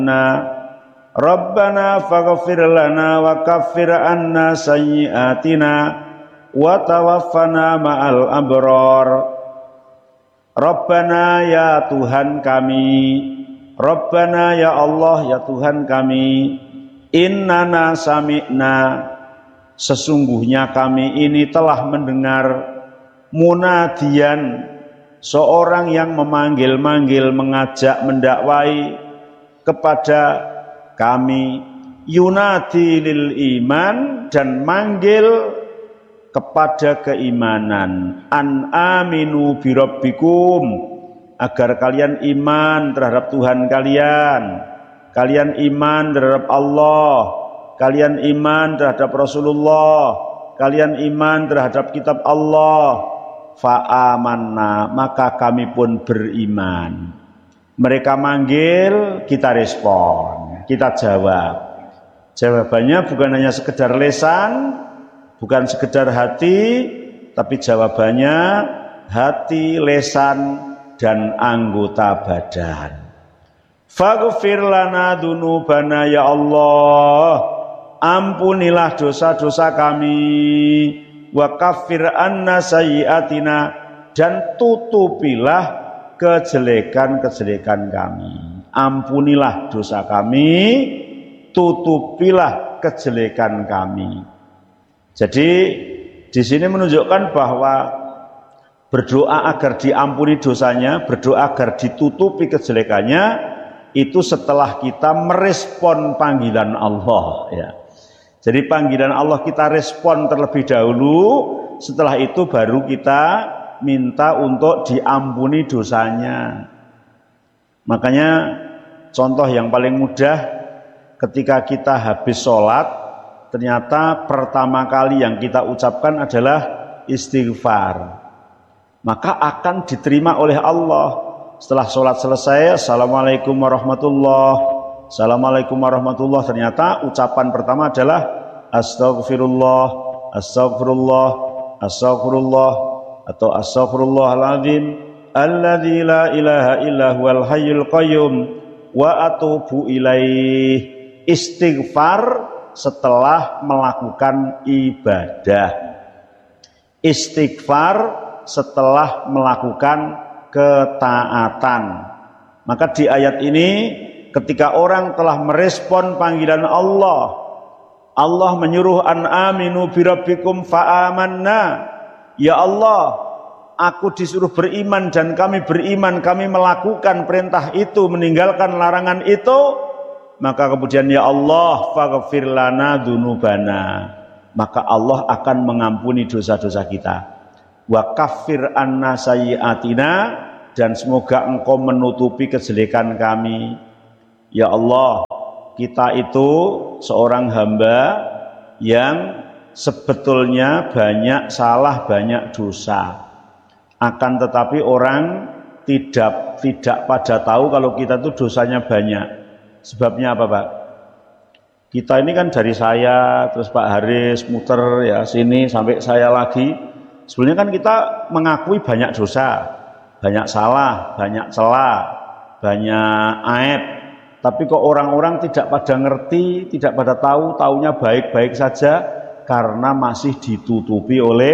Rabbana faghfir lana wa kaffir anna sayyi'atina wa tawaffana ma'al abrar. Rabbana ya Tuhan kami, Rabbana ya Allah ya Tuhan kami, innana sami'na, sesungguhnya kami ini telah mendengar munadian, seorang yang memanggil-manggil, mengajak, mendakwai kepada kami, yunadi lil iman, dan manggil kepada keimanan, an aminu birabbikum, agar kalian iman terhadap Tuhan kalian, kalian iman terhadap Allah, kalian iman terhadap Rasulullah, kalian iman terhadap kitab Allah. Fa'amanna, maka kami pun beriman. Mereka manggil, kita respon, kita jawab. Jawabannya bukan hanya sekedar lisan, bukan sekedar hati, tapi jawabannya hati, lisan, dan anggota badan. Faghfir lana dzunubana ya Allah, ampunilah dosa-dosa kami, wa kaffir anna sayyi'atina, dan tutupilah kejelekan-kejelekan kami. Ampunilah dosa kami, tutupilah kejelekan kami. Jadi di sini menunjukkan bahwa berdoa agar diampuni dosanya, berdoa agar ditutupi kejelekannya, itu setelah kita merespon panggilan Allah, ya. Jadi panggilan Allah kita respon terlebih dahulu, setelah itu baru kita minta untuk diampuni dosanya. Makanya contoh yang paling mudah, ketika kita habis sholat, ternyata pertama kali yang kita ucapkan adalah istighfar, maka akan diterima oleh Allah. Setelah sholat selesai, Assalamualaikum warahmatullahi, Assalamualaikum warahmatullahi, ternyata ucapan pertama adalah Astaghfirullah, Astaghfirullah, Astaghfirullah, atau Astaghfirullahaladzim alladzi la ilaha illa huwal hayyul qayyum wa atubu ilaih. Istighfar setelah melakukan ibadah, istighfar setelah melakukan ketaatan. Maka di ayat ini, ketika orang telah merespon panggilan Allah, Allah menyuruh an aminu birabbikum fa'amanna. Ya Allah, aku disuruh beriman dan kami beriman, kami melakukan perintah itu, meninggalkan larangan itu. Maka kemudian ya Allah, faghfir lana dzunubana, maka Allah akan mengampuni dosa-dosa kita. Wa kaffir anna sayyi'atina, dan semoga engkau menutupi kejelekan kami. Ya Allah, kita itu seorang hamba yang sebetulnya banyak salah, banyak dosa. Akan tetapi orang tidak pada tahu kalau kita itu dosanya banyak. Sebabnya apa, Pak? Kita ini kan dari saya, terus Pak Haris muter ya sini sampai saya lagi. Sebenarnya kan kita mengakui banyak dosa, banyak salah, banyak celah, banyak aib. Tapi kok orang-orang tidak pada ngerti, tidak pada tahu, taunya baik-baik saja karena masih ditutupi oleh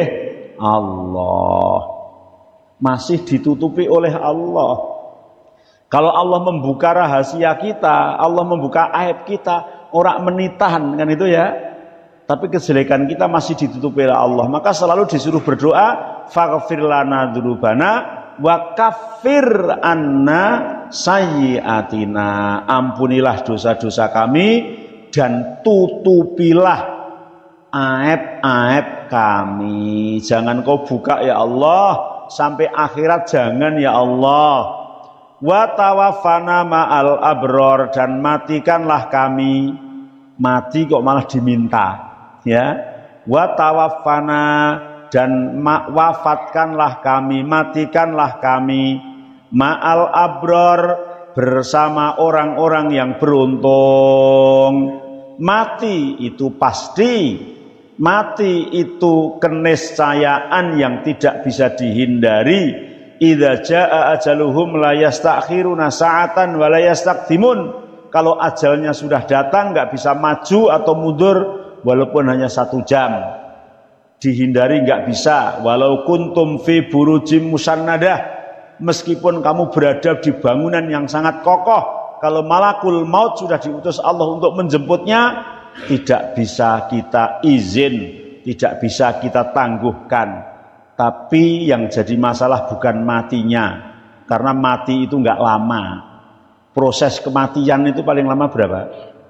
Allah. Masih ditutupi oleh Allah. Kalau Allah membuka rahasia kita, Allah membuka aib kita, orang menitahan kan itu ya. Tapi kejelekan kita masih ditutupi oleh Allah. Maka selalu disuruh berdoa, faghfir lana dzunubana wa kaffir anna sayyi'atina. Ampunilah dosa-dosa kami dan tutupilah aib-aib kami. Jangan kau buka ya Allah, sampai akhirat jangan ya Allah. Wa tawaffana ma'al abror, dan matikanlah kami. Mati kok malah diminta, ya. Wa tawaffana, dan wafatkanlah kami, matikanlah kami. Ma'al abror, bersama orang-orang yang beruntung. Mati itu pasti, mati itu keniscayaan yang tidak bisa dihindari. Idza jaa ajaluhum la yastakhiruna sa'atan wa la yastaqdimun. kalau ajalnya sudah datang nggak bisa maju atau mundur walaupun hanya 1 jam. Dihindari nggak bisa. Walau kuntum fi burujim musannadah, meskipun kamu berada di bangunan yang sangat kokoh, kalau malakul maut sudah diutus Allah untuk menjemputnya, tidak bisa kita izin, tidak bisa kita tangguhkan. Tapi yang jadi masalah bukan matinya, karena mati itu nggak lama. Proses kematian itu paling lama berapa?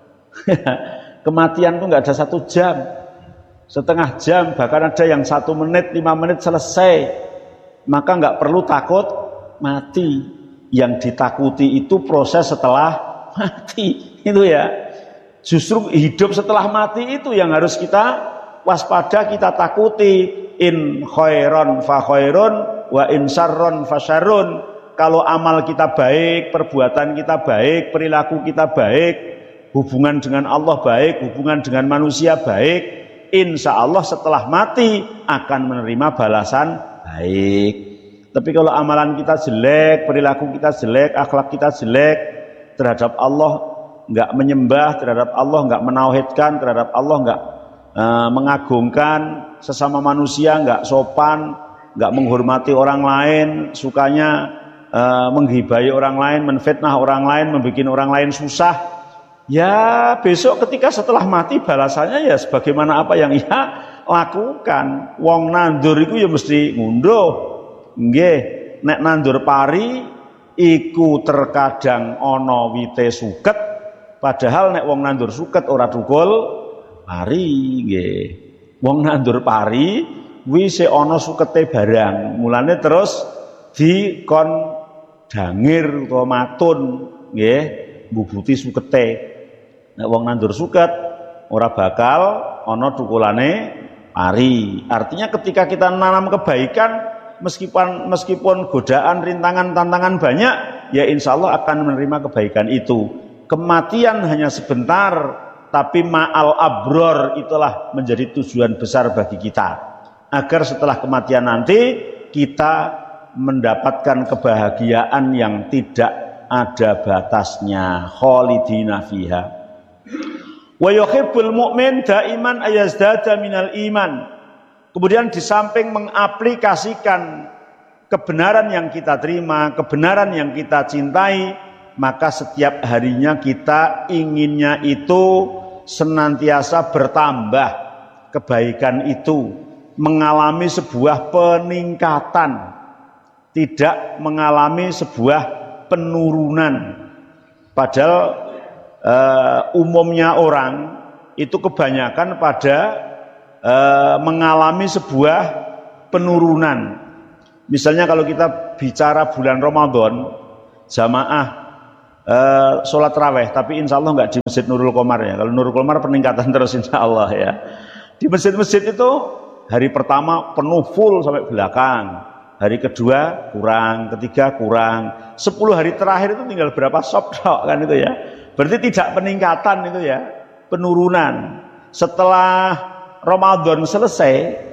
Kematian itu nggak ada 1 jam, setengah jam, bahkan ada yang 1 menit, 5 menit selesai. Maka nggak perlu takut mati. Yang ditakuti itu proses setelah mati, itu ya. Justru hidup setelah mati itu yang harus kita waspada, kita takuti. In khairon fa khairun wa in syarron fa syarrun. Kalau amal kita baik, perbuatan kita baik, perilaku kita baik, hubungan dengan Allah baik, hubungan dengan manusia baik, insya Allah setelah mati akan menerima balasan baik. Tapi kalau amalan kita jelek, perilaku kita jelek, akhlak kita jelek, terhadap Allah nggak menyembah, terhadap Allah nggak menauhidkan, terhadap Allah nggak mengagungkan, sesama manusia nggak sopan, nggak menghormati orang lain, sukanya menghibai orang lain, menfitnah orang lain, membuat orang lain susah. Ya besok ketika setelah mati balasannya ya sebagaimana apa yang ia lakukan. Wong nandur itu ya mesti ngunduh. Nggih, nek nandur pari iku terkadang ana wite suket, padahal nek wong nandur suket ora tukul pari nggih. Wong nandur pari kuwi se ana sukete barang. Mulane terus dikon dangir utawa matun nggih, mbubuti sukete. Nek wong nandur suket ora bakal ana tukulane pari. Artinya ketika kita nanam kebaikan, meskipun godaan, rintangan, tantangan banyak, ya insya Allah akan menerima kebaikan itu. Kematian hanya sebentar, tapi ma'al abror itulah menjadi tujuan besar bagi kita, agar setelah kematian nanti kita mendapatkan kebahagiaan yang tidak ada batasnya, khalidina fiha. Wa yuhibbul mu'min daiman ayazdada minal iman. Kemudian di samping mengaplikasikan kebenaran yang kita terima, kebenaran yang kita cintai, maka setiap harinya kita inginnya itu senantiasa bertambah kebaikan itu, mengalami sebuah peningkatan, tidak mengalami sebuah penurunan. Padahal umumnya orang itu kebanyakan pada mengalami sebuah penurunan. Misalnya kalau kita bicara bulan Ramadan, jamaah sholat raweh, tapi insya Allah nggak di Masjid Nurul Qomar ya. Kalau Nurul Qomar peningkatan terus insya Allah ya. Di masjid-masjid itu hari pertama penuh full sampai belakang, hari kedua kurang, ketiga kurang, 10 hari terakhir itu tinggal berapa sop kan itu ya. Berarti tidak peningkatan itu ya, penurunan. Setelah Ramadan selesai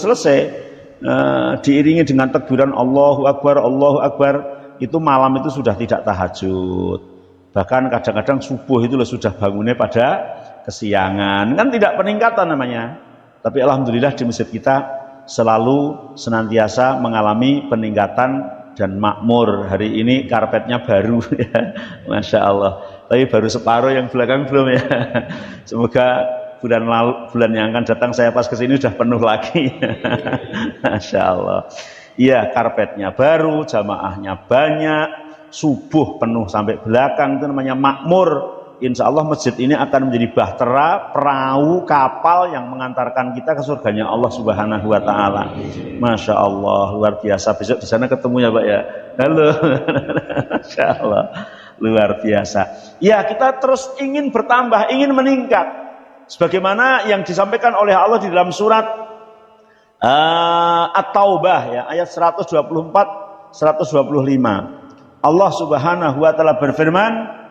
diiringi dengan takbiran Allahu Akbar, itu malam itu sudah tidak tahajud. Bahkan kadang-kadang subuh itu sudah bangunnya pada kesiangan. Kan tidak peningkatan namanya. Tapi alhamdulillah di masjid kita selalu senantiasa mengalami peningkatan dan makmur. Hari ini karpetnya baru ya. Masya Allah. Tapi baru separuh, yang belakang belum ya. Semoga bulan yang akan datang saya pas kesini sudah penuh lagi. Masya Allah. Iya, karpetnya baru, jamaahnya banyak, subuh penuh sampai belakang, itu namanya makmur. Insya Allah masjid ini akan menjadi bahtera, perahu, kapal yang mengantarkan kita ke surganya Allah Subhanahu wa Ta'ala. Masya Allah, luar biasa. Besok di sana ketemu ya Pak ya. Halo. Masya Allah, luar biasa. Ya, kita terus ingin bertambah, ingin meningkat. Sebagaimana yang disampaikan oleh Allah di dalam surat At-Taubah ya, ayat 124 125. Allah Subhanahu wa Ta'ala berfirman,